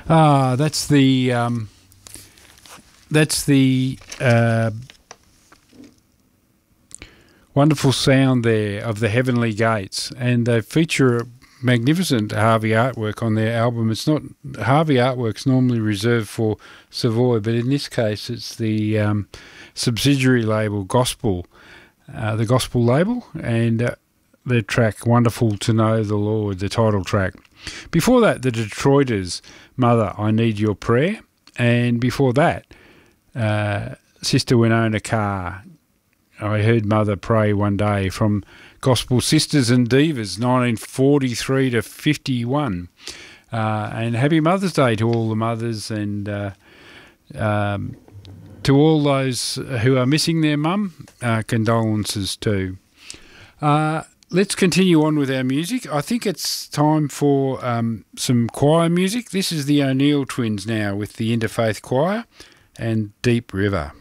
That's the wonderful sound there of the Heavenly Gates, and they feature magnificent Harvey artwork on their album. It's not Harvey artwork's normally reserved for Savoy, but in this case, it's the subsidiary label Gospel, the Gospel label, and their track "Wonderful to Know the Lord," the title track. Before that, the Detroiters, "Mother, I Need Your Prayer," and before that, Sister Winona Carr, "I Heard Mother Pray One Day," from Gospel Sisters and Divas, 1943 to 51. And happy Mother's Day to all the mothers, and to all those who are missing their mum, condolences too. Let's continue on with our music. I think it's time for some choir music. This is the O'Neill Twins now with the Interfaith Choir and Deep River.